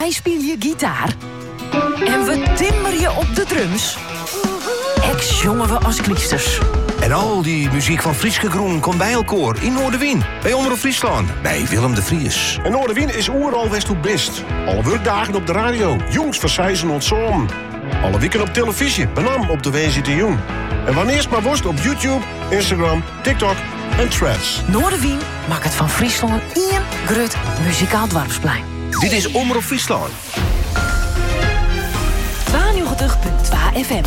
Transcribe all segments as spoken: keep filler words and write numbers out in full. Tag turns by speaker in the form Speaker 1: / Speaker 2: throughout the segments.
Speaker 1: wij spelen je gitaar. En we timmeren je op de drums. Ex jongen we als klieksters.
Speaker 2: En al die muziek van Frieske Groen komt bij elkaar in Noorderwien. Bij Omroep Friesland, bij Willem de Vries.
Speaker 3: En Noorderwien is oeral west hoe best. Alle werkdagen op de radio, jongs van Sijzen ontzoom. Alle weken op televisie, benam op de W Z T Jong. En wanneer maar worst op YouTube, Instagram, TikTok en Threads.
Speaker 1: Noorderwien maakt het van Friesland één grut muzikaal dwarfsplein.
Speaker 2: Dit is Omroep Friesland.
Speaker 1: tweeënnegentig komma twee F M.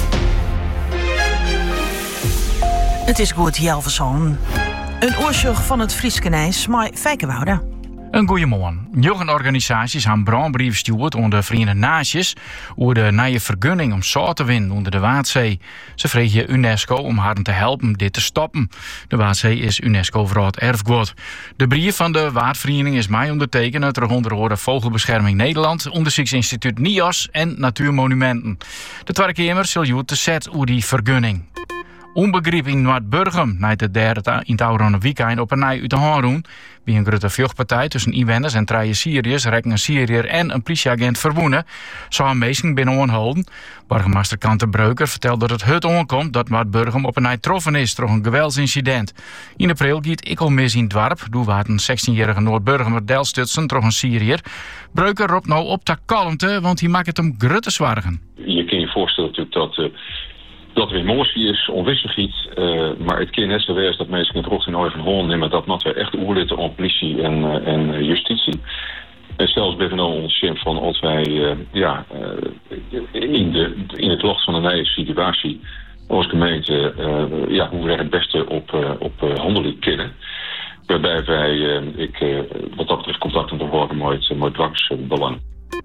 Speaker 4: Het is goed, Jelverson. Een oorlog van het Frieskenijs, maar Fijkenwoude.
Speaker 5: Een goeiemorgen. Jochen organisaties hebben brandbrief gestuurd onder de Verenigde Naties over de nieuwe vergunning om zout te winnen onder de Waadzee. Ze vregen UNESCO om haar te helpen dit te stoppen. De Waadzee is UNESCO verraad erfgoed. De brief van de Waardvereniging is mij ondertekend door onder Vogelbescherming Nederland, Onderzoeksinstituut N I O S en Natuurmonumenten. De Tweede Kamer zal je te zet over die vergunning. Onbegrip in Noord-Burgum na de derde in het oude weekend op een nij uit de hand doen. Bij een grote vechtpartij tussen inwoners en drie Syriërs rekken een Syriër en een politieagent verwoenen. Zou een meesten binnen onhouden. Burgemeester Kante Breuker vertelt dat het hut onkomt dat Noord-Burgum op een nij troffen is door een geweldsincident. In april giet ik al mis in het dorp. Doe waar een zestienjarige Noord-Burgemer delstutsen door een Syriër. Breuker roept nou op de kalmte, want hij maakt het hem grutte zwargen.
Speaker 6: Je kan je voorstellen natuurlijk dat... Uh... Dat er emotie is, onwisselgiet, uh, maar het kan net zo wezen dat mensen het rug in ogen hoorn nemen dat moeten we echt oorlitten op politie en, uh, en justitie. En zelfs bij ons van als wij uh, ja, uh, in, de, in het locht van een nieuwe situatie als gemeente uh, ja, hoe we er het beste op, uh, op uh, handelen kunnen. Waarbij wij, uh, ik, uh, wat dat betreft, contacten te worden met het dwangsbelang.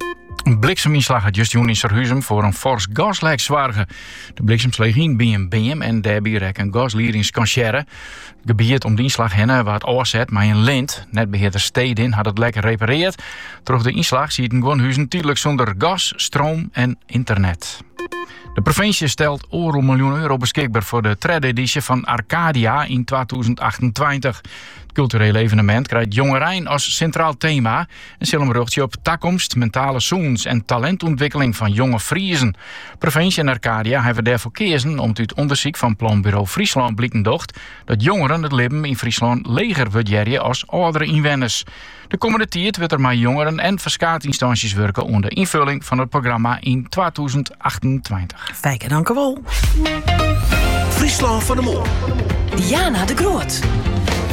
Speaker 5: Een blikseminslag had just in Sarhuizen voor een fors gaslek zwargen. De bliksem sleeg in bij een B M en daarbij rek een gaslierings-concierre. Gebied om de inslag heen waar het oorzet, maar een lint. Net beheerder Stedin had het lekker repareerd. Door de inslag ziet een woonhuizen tijdelijk zonder gas, stroom en internet. De provincie stelt een miljoen euro beschikbaar voor de derde editie van Arcadia in tweeduizend achtentwintig. Het culturele evenement krijgt Jongerijn als centraal thema en zal een rugtje op toekomst, mentale zoens en talentontwikkeling van jonge Friezen. Provincie en Arcadia hebben daarvoor gekozen om uit onderzoek van Planbureau Friesland blikken docht dat jongeren het leven in Friesland leger waarderen als oudere inwoners. De komende tijd wordt er met jongeren en verskaatinstanties werken onder invulling van het programma in tweeduizend achtentwintig.
Speaker 4: Fijke dankjewel.
Speaker 2: Friesland van de Mol.
Speaker 1: Diana de Groot.